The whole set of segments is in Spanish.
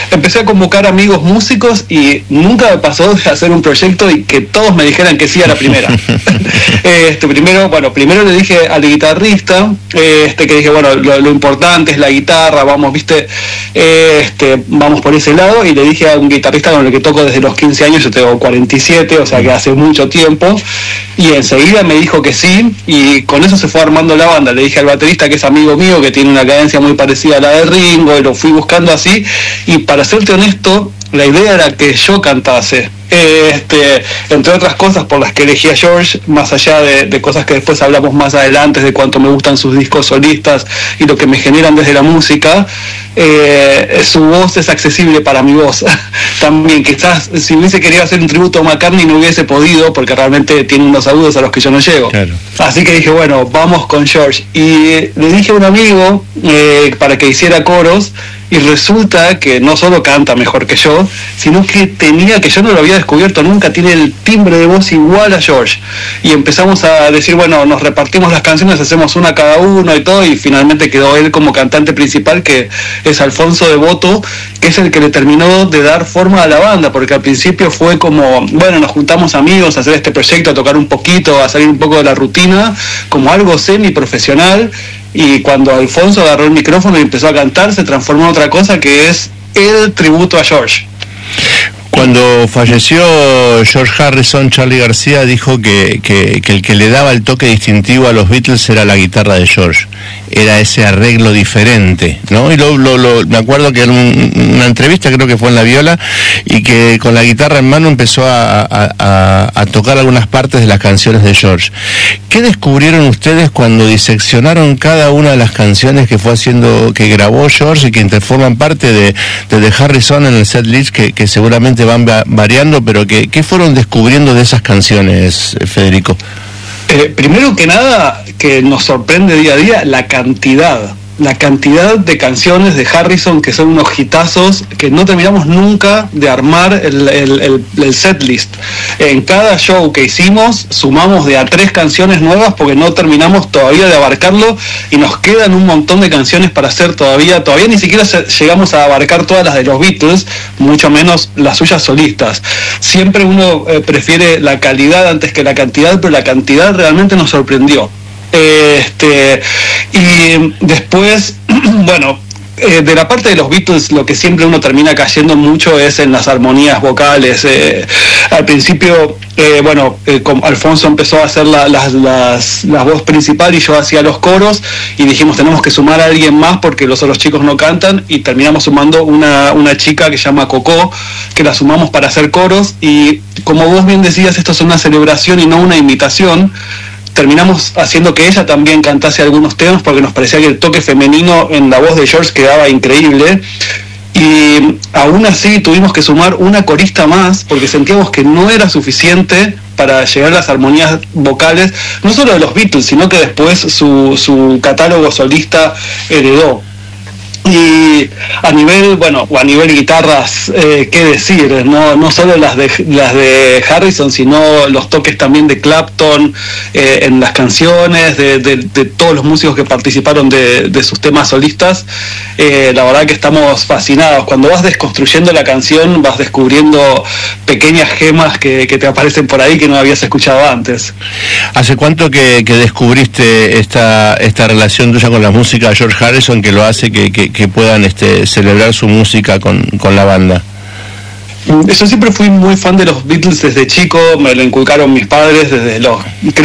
empecé a convocar amigos músicos y nunca me pasó de hacer un proyecto y que todos me dijeran que sí a la primera. Primero le dije al guitarrista, que dije, bueno, lo importante es la guitarra, vamos, vamos por ese lado, y le dije a un guitarrista con el que toco desde los 15 años, yo tengo 47, o sea que hace mucho tiempo, y enseguida me dijo que sí, y con eso se fue armando la banda. Le dije al baterista, que es amigo mío, que tiene una cadencia muy parecida a la de Ringo, y lo fui buscando así, y para serte honesto, la idea era que yo cantase. Entre otras cosas por las que elegí a George, más allá de cosas que después hablamos más adelante, de cuánto me gustan sus discos solistas y lo que me generan desde la música, su voz es accesible para mi voz. También quizás si hubiese querido hacer un tributo a McCartney no hubiese podido, porque realmente tiene unos agudos a los que yo no llego. Claro. Así que dije, bueno, vamos con George, y le dije a un amigo para que hiciera coros, y resulta que no solo canta mejor que yo, sino que yo no lo había descubierto nunca, tiene el timbre de voz igual a George. Y empezamos a decir, bueno, nos repartimos las canciones, hacemos una cada uno y todo, y finalmente quedó él como cantante principal, que es Alfonso Devoto, que es el que le terminó de dar forma a la banda, porque al principio fue como, bueno, nos juntamos amigos a hacer este proyecto, a tocar un poquito, a salir un poco de la rutina, como algo semi-profesional. Y cuando Alfonso agarró el micrófono y empezó a cantar, se transformó en otra cosa, que es el tributo a George. Cuando falleció George Harrison, Charly García dijo que el que le daba el toque distintivo a los Beatles era la guitarra de George, era ese arreglo diferente, ¿no? Y me acuerdo que en una entrevista, creo que fue en La Viola, y que con la guitarra en mano empezó a tocar algunas partes de las canciones de George. ¿Qué descubrieron ustedes cuando diseccionaron cada una de las canciones que grabó George y que forman parte de Harrison en el setlist, que seguramente van variando, pero ¿qué fueron descubriendo de esas canciones, Federico? Primero que nada, que nos sorprende día a día la cantidad de canciones de Harrison, que son unos hitazos que no terminamos nunca de armar el setlist. En cada show que hicimos sumamos de a 3 canciones nuevas, porque no terminamos todavía de abarcarlo, y nos quedan un montón de canciones para hacer todavía ni siquiera llegamos a abarcar todas las de los Beatles, mucho menos las suyas solistas. Siempre uno prefiere la calidad antes que la cantidad, pero la cantidad realmente nos sorprendió. Y después, bueno, de la parte de los Beatles, lo que siempre uno termina cayendo mucho es en las armonías vocales. Al principio, Alfonso empezó a hacer la voz principal y yo hacía los coros, y dijimos, tenemos que sumar a alguien más porque los otros chicos no cantan, y terminamos sumando una chica que se llama Coco, que la sumamos para hacer coros, y como vos bien decías, esto es una celebración y no una imitación. Terminamos haciendo que ella también cantase algunos temas, porque nos parecía que el toque femenino en la voz de George quedaba increíble, y aún así tuvimos que sumar una corista más, porque sentíamos que no era suficiente para llegar a las armonías vocales, no solo de los Beatles, sino que después su catálogo solista heredó. Y a nivel guitarras, qué decir, no solo las de Harrison, sino los toques también de Clapton en las canciones, de todos los músicos que participaron de sus temas solistas. La verdad que estamos fascinados. Cuando vas desconstruyendo la canción, vas descubriendo pequeñas gemas que te aparecen por ahí que no habías escuchado antes. ¿Hace cuánto que descubriste esta relación tuya con la música de George Harrison, que lo hace que puedan celebrar su música con la banda? Yo siempre fui muy fan de los Beatles desde chico, me lo inculcaron mis padres desde los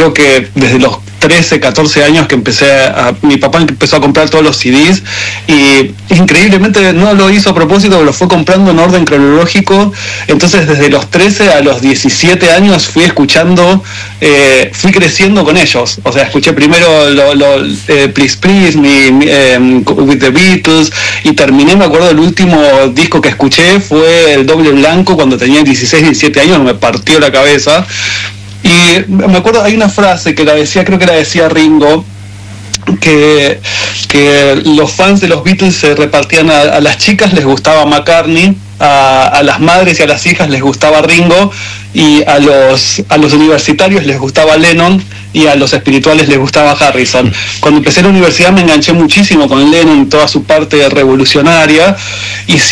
13, 14 años que mi papá empezó a comprar todos los CDs, y increíblemente no lo hizo a propósito, pero lo fue comprando en orden cronológico. Entonces desde los 13 a los 17 años fui creciendo con ellos. O sea, escuché primero Please Please, With the Beatles, y terminé, me acuerdo, el último disco que escuché fue el Doble Blanco cuando tenía 16, 17 años, me partió la cabeza. Y me acuerdo, hay una frase que creo que la decía Ringo, que los fans de los Beatles se repartían, a las chicas les gustaba McCartney, a las madres y a las hijas les gustaba Ringo, y a los universitarios les gustaba Lennon, y a los espirituales les gustaba Harrison. Cuando empecé la universidad me enganché muchísimo con Lennon, toda su parte revolucionaria, y